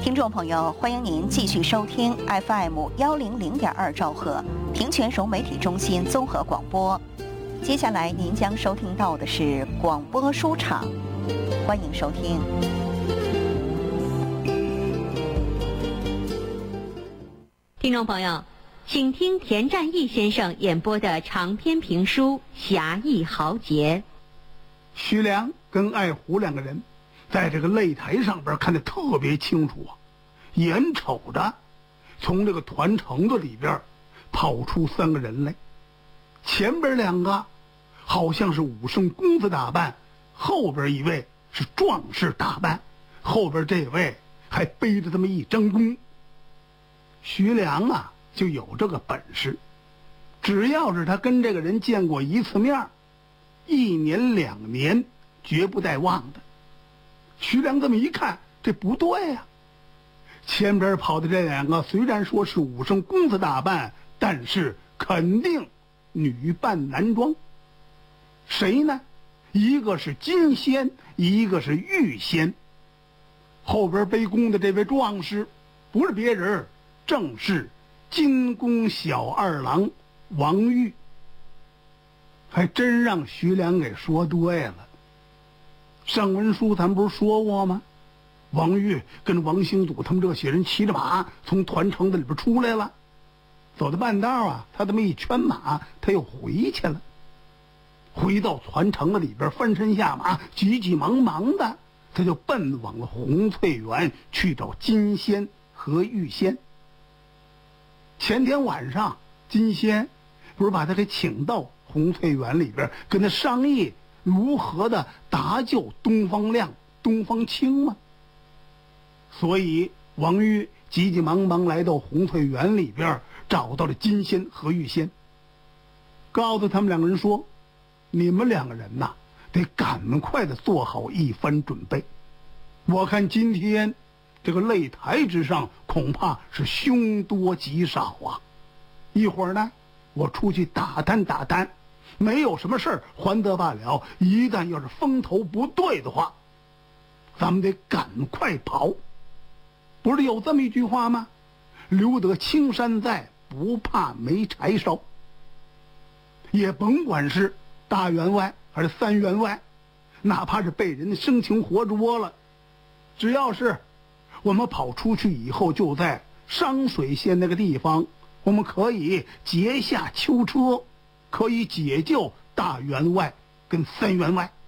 听众朋友，欢迎您继续收听 FM100.2兆赫平泉省媒体中心综合广播。接下来您将收听到的是广播书场，欢迎收听。 听众朋友，请听田占义先生演播的长篇评书《侠义豪杰》。 徐良跟爱虎两个人在这个擂台上边看得特别清楚啊，眼瞅着从这个团城子里边跑出三个人来，前边两个好像是武圣公子打扮，后边一位是壮士打扮，后边这位还背着这么一张弓。徐良啊就有这个本事，只要是他跟这个人见过一次面，1年2年绝不带忘的。徐良这么一看，这不对呀，前边跑的这两个虽然说是武圣公子打扮，但是肯定女扮男装。谁呢？一个是金仙，一个是玉仙。后边背弓的这位壮士不是别人，正是金宫小二郎王玉。还真让徐良给说对了。上文书咱不是说过吗？王玉跟王兴祖他们这些人骑着马从团城子里边出来了，走到半道啊，他这么一圈马，他又回去了。回到团城子里边，翻身下马，急急忙忙的，他就奔往了红翠园去找金仙和玉仙。前天晚上，金仙不是把他给请到红翠园里边，跟他商议如何的搭救东方亮、东方青吗？所以王玉急急忙忙来到红翠园里边，找到了金仙和玉仙，告诉他们两个人说：你们两个人呐，得赶快的做好一番准备。我看今天这个擂台之上恐怕是凶多吉少啊。一会儿呢，我出去打探打探，没有什么事儿还得罢了，一旦要是风头不对的话，咱们得赶快跑。不是有这么一句话吗？留得青山在，不怕没柴烧。也甭管是大员外还是3员外，哪怕是被人生擒活捉了，只要是我们跑出去以后，就在商水县那个地方，我们可以截下囚车，可以解救大员外跟3员外。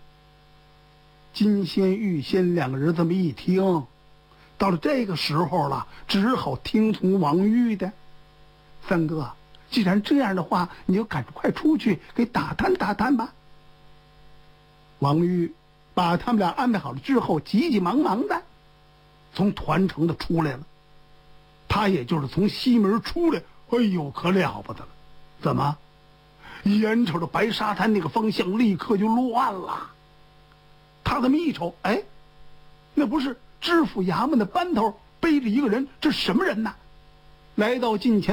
金仙玉仙两个人这么一听，到了这个时候了，只好听从王玉的。三哥，既然这样的话，你就赶快出去给打探打探吧。王玉把他们俩安排好了之后，急急忙忙的从团城的出来了。他也就是从西门出来，哎呦，可了不得了！怎么？眼瞅着白沙滩那个方向立刻就乱了。他这么一瞅，哎，那不是知府衙门的班头背着一个人，这什么人呢？来到近前